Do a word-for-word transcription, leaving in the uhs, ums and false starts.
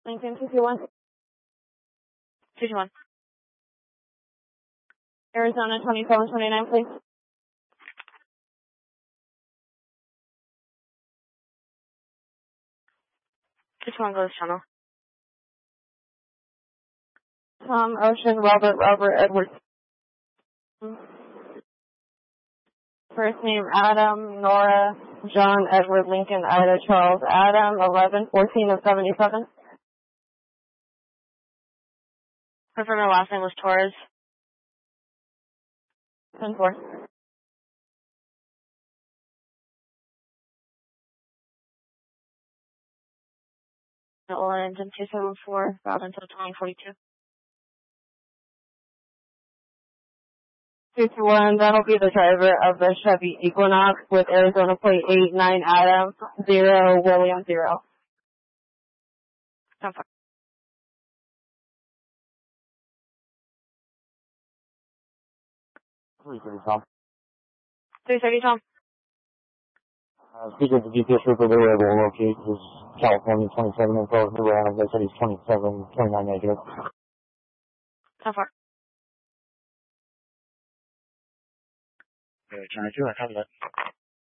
Lincoln two two one. two two one. Arizona twenty-seven twenty-nine, please. two two one goes channel. Tom, Ocean, Robert, Robert, Edward. First name Adam, Nora, John, Edward, Lincoln, Ida, Charles, Adam, eleven fourteen of seventy-seven. Confirm your last name was Torres. ten four. It will end in two seven four, route until twenty forty-two. two two one, that'll be the driver of the Chevy Equinox with Arizona plate eight nine Adam, zero William, zero. ten four. three thirty, Tom. three thirty, Tom. Uh, speaking of the G P S trooper, they were able to locate his California twenty-seven info. They were, they said he's twenty-seven, twenty-nine negative. ten four. Okay, trying to do it. How's that?